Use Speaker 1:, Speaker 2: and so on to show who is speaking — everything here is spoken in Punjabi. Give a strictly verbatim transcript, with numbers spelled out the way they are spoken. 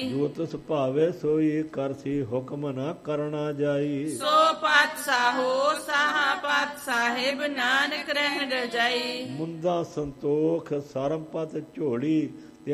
Speaker 1: ਜੋ ਤਿਸ ਭਾਵੇ ਸੋਈ ਕਰਸੀ ਹੁਕਮ ਨਾ ਕਰਨਾ ਜਾਈ।
Speaker 2: ਸੋ ਪਤ ਸਾਹੋ ਸਾਹਾ ਪਤ ਸਾਹਿਬ ਨਾਨਕ ਰਹਿ ਰਜਾਈ।
Speaker 1: ਮੁੰਦਾ ਸੰਤੋਖ ਸਰਮ ਪਤ ਝੋਲੀ